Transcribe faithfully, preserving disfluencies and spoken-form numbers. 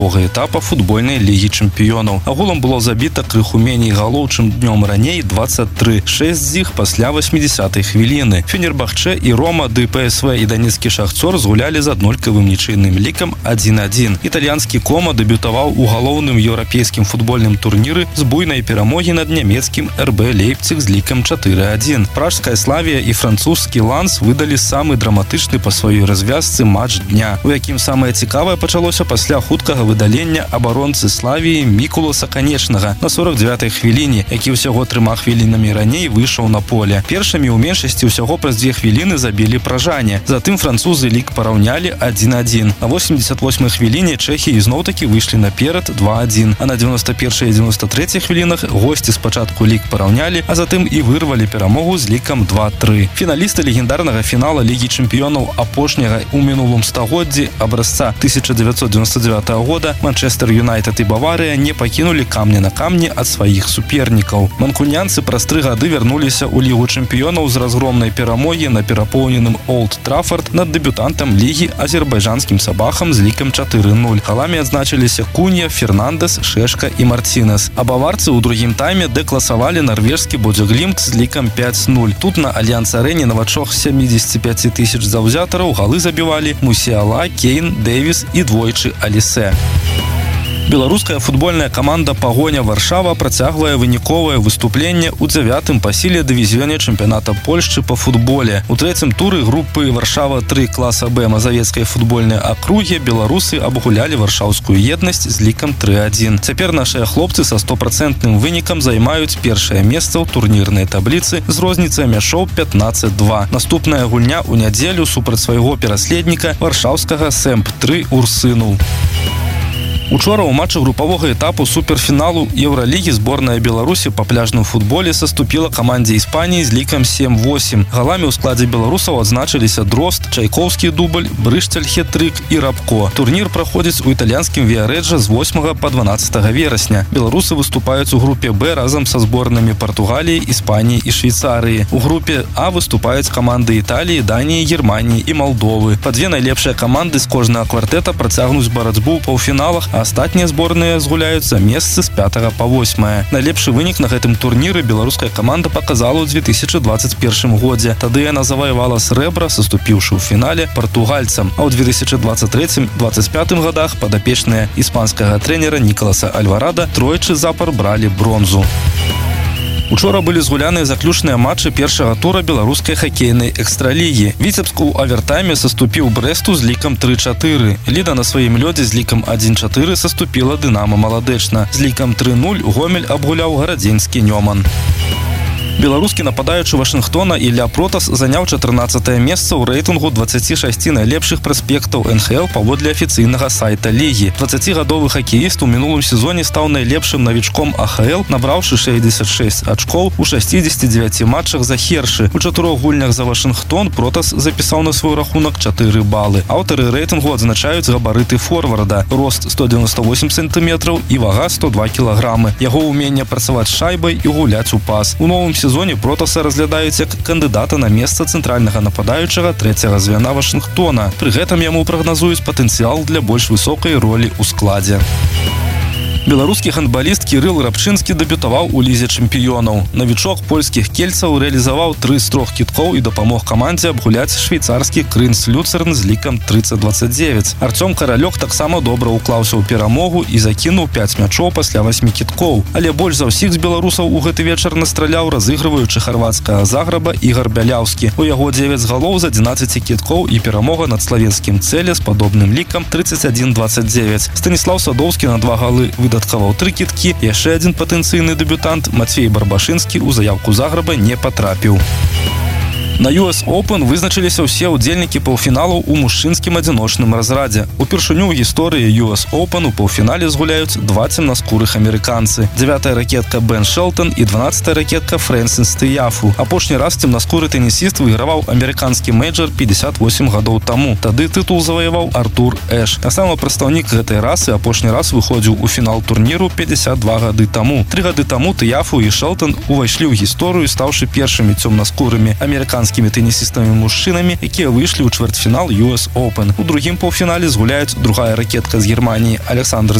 этапа футбольнай лігі чэмпіёнаў. Агулам было забіта крыху меней галоў, чым днём раней, двадцать три. шесть з іх пасля восьмидесятай хвіліны. Фенербахчэ і Рома, ды ПСВ і данецкі Шахцёр згулялі з аднолькавым нічыйным лікам адзін адзін. Італьянскі Кома дэбютаваў у галоўным еўрапейскім футбольным турніры з буйнай перамогі над нямецкім эр бэ Лейпциг з лікам чатыры адзін. Пражская Славія і французскі Ланс выдалі самы драматычны па сваёй развязцы матч дня, у якім самае цікавае пачалося пасля хуткага выдалення абаронцы Славіі Мікуласа Канечнага на сорок девятай хвіліне, які ўсяго трыма хвілінамі раней выйшаў на поле. Першымі ў меншасці ўсяго праз дзве хвіліны забілі пражане. Затым французы лік параўнялі адзін адзін. На восемьдесят восьмай хвіліне чэхі ізноў-такі выйшлі наперад два адзін. А на девяносто первой и девяносто третьей хвілінах госці спачатку лік параўнялі, а затым і вырвалі перамогу з лікам два тры. Фіналісты легендарнага фінала Лігі чэмпіёнаў апошняга ў мінулым стагоддзі абразца тысяча девятьсот девяносто девятого года Манчестер Юнайтед і Баварыя не пакінулі камня на камні ад сваіх супернікаў. Манкунянцы праз тры гады вярнуліся ў Лігу чэмпіёнаў з разгромнай перамогі на перапоўненым Олд Траффорд над дэбютантам лігі азербайджанскім Сабахам з лікам чатыры нуль. Галамі адзначыліся Кунья, Фернандес, Шешка і Марцінес. А баварцы ў другім тайме дэкласавалі нарвежскі Бодзеглімт з лікам пять нуль. Тут на Альянс-арэне на вачах семидесяти пяти тысяч заўзятараў галы забівалі Мусіала, Кейн, Дэвіс і двойчы Алісе. Беларуская футбольная каманда «Пагоня Варшава» працягвае выніковае выступленне ў дзявятым па сіле дывізіёне чэмпіяната Польшчы па футболе. У трэцім туры групы «Варшава три» класа Б Мазавецкай футбольнай акругі беларусы абгулялі варшаўскую еднасць з лікам тры адзін. Цяпер нашыя хлопцы са стопроцентным вынікам займаюць першае месца ў турнірнай табліцы з розніцай мяшоў пятнадцать два. Наступная гульня ў нядзелю супраць свайго пераследніка варшаўскага Сэмп три Урсыну. Учора ў матчы групавога этапу суперфіналу Еўралігі зборная Беларусі па пляжным футболе саступіла камандзе Іспаніі з лікам сем восемь. Галамі ў складзе беларусаў адзначыліся Дрозд, Чайковскі дубль, Брышталь хет-трык і Рабко. Турнір праходзіць у італьянскім Віарэджа з восьмага па дванаццатае верасня. Беларусы выступаюць у групе Б разам са зборнымі Партугаліі, Іспаніі і Швейцарыі. У групе А выступаюць каманды Італіі, Даніі, Германіі і Малдовы. Па две найлепшыя каманды з кожнага квартэта працягнуць барацьбу ў паўфіналах, а астатнія зборныя згуляюцца месцы з пятага па восьмае. Найлепшы вынік на гэтым турніры беларуская каманда паказала ў две тысячи двадцать первым годзе. Тады яна заваявала срэбра, саступіўшы ў фінале партугальцам, а ў две тысячи двадцать третьем — двадцать пятым годах падапечныя іспанскага трэнера Нікаласа Альварада тройчы запар бралі бронзу. Учора былі згуляныя заключныя матчы першага тура беларускай хакейнай экстралігі. Віцебск у авертайме саступіў Брэсту з лікам тры чатыры. Ліда на сваім лёдзе з лікам адзін чатыры саступіла Дынамо Маладэчна. З лікам тры нуль Гомель абгуляў гарадзенскі Нёман. Беларускі нападаючы Вашынгтона Ілля Протас заняў чатырнаццатае месца ў рэйтынгу двадцати шасці найлепшых праспектаў эн ха эл паводле афіцыйнага сайта лігі. дваццацігадовы хакеіст у мінулым сезоне стаў найлепшым навічком а ха эл, набраўшы шэсцьдзесят шэсць ачкоў у шасцідзесяці дзевяці матчах за Хершы. У чатырох гульнях за Вашынгтон Протас запісаў на свой рахунак чатыры балы. Аўтары рэйтынгу адзначаюць габарыты форварда: рост сто девяносто восемь сантиметраў і вага сто два кілаграмы. Яго ўменне працаваць з шайбай і гуляць у пас. У новым сезоне Протаса разглядаюць як кандыдата на месца цэнтральнага нападаючага трэцяга звяна Вашынгтона. Пры гэтым яму прагназуюць патэнцыял для больш высокай ролі ў складзе. Беларускі гандбаліст Кірыл Рабчынскі дэбютаваў у лізе чэмпіёнаў. Навічок польскіх кельцаў рэалізаваў тры з трох кіткоў і дапамог камандзе абгуляць швейцарскі Крынц Люцерн з лікам тридцать двадцать девять. Арцём Каралёк таксама добра ўклаўся ў перамогу і закінуў пяць мячоў пасля васьмі кіткоў. Але больш за ўсіх з беларусаў у гэты вечар настраляў разыгрываючы харвацкага Заграба Ігар Бяляўскі. У яго дзевяць галоў з адзінаццаці кіткоў і перамога над славенскім Цэле з падобным лікам тридцать один двадцать девять. Станіслаў Садоўскі на два галы выдаткаваў тры кіткі, яшчэ адзін патэнцыйны дэбютант Мацвей Барбашынскі ў заявку Заграба не патрапіў. На ю эс Open вызначыліся ўсе ўдзельнікі паўфіналу ў мужчынскім адзіночным разрадзе. Упершыню ў гісторыі ю эс Open у паўфінале згуляюць два цемнаскурых амерыканцы. Дзявятая ракетка Бен Шелтон і дванаццатая ракетка Фрэнсіс Тыяфу. Апошні раз цемнаскуры тэнісіст выйграваў амерыканскі мэйджор пятьдесят восемь гадоў таму. Тады тытул заваяваў Артур Эш. А сам прадстаўнік гэтай расы апошні раз выходзіў у фінал турніру пятьдесят два гады таму. Тры гады таму Тыяфу і Шелтон увайшлі ў гісторыю, стаўшы першымі цёмнаскурымі амерыканскімі амерыканскімі тэнісістамі-мужчынамі, якія выйшлі ў чвэртьфінал ю эс Open. У другім паўфінале згуляюць другая ракетка з Германіі Александр